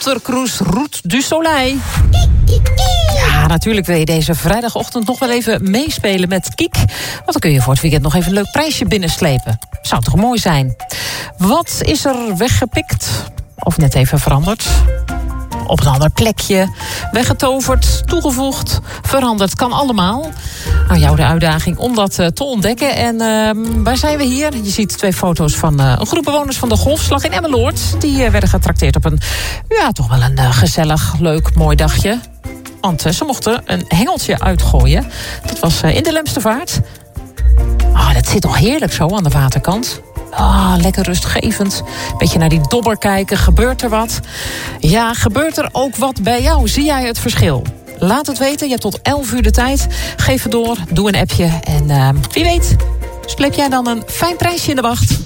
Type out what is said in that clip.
Watercruise Route du Soleil. Ja, natuurlijk wil je deze vrijdagochtend nog wel even meespelen met Kiek. Want dan kun je voor het weekend nog even een leuk prijsje binnenslepen. Zou toch mooi zijn? Wat is er weggepikt? Of net even veranderd? Op een ander plekje, weggetoverd, toegevoegd, veranderd. Kan allemaal. Aan jou de uitdaging om dat te ontdekken. En waar zijn we hier? Je ziet 2 foto's van een groep bewoners van de Golfslag in Emmeloord. Die werden getrakteerd op een, ja, toch wel een gezellig, leuk, mooi dagje. Want ze mochten een hengeltje uitgooien. Dat was in de Lemstervaart. Dat zit toch heerlijk zo aan de waterkant. Lekker rustgevend. Beetje naar die dobber kijken. Gebeurt er wat? Ja, gebeurt er ook wat bij jou? Zie jij het verschil? Laat het weten. Je hebt tot 11 uur de tijd. Geef het door. Doe een appje. En wie weet, sleep jij dan een fijn prijsje in de wacht.